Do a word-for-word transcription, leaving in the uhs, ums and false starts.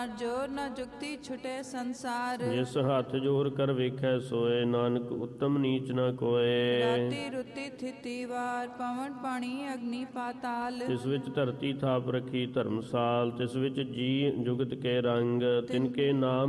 ਜੋਰ ਨਾ ਜੁਗਤੀ ਛੁਟੇ ਸੰਸਾਰ। ਜਿਸ ਹੱਥ ਜੋਰ ਕਰ ਵੇਖੈ ਸੋਏ, ਨਾਨਕ ਉੱਤਮ ਨੀਚ ਨਾ ਕੋਏ। ਰਾਤੀ ਰੁੱਤੀ ਥਿਤੀ ਵਾਰ, ਪਵਨ ਪਾਣੀ ਅਗਨੀ ਪਾਤਾਲ। ਤਿਸ ਵਿੱਚ ਧਰਤੀ ਥਾਪ ਰੱਖੀ ਧਰਮਸਾਲ, ਤਿਸ ਵਿੱਚ ਜੀ ਜੁਗਤ ਕੇ ਰੰਗ, ਤਿਨਕੇ ਨਾਮ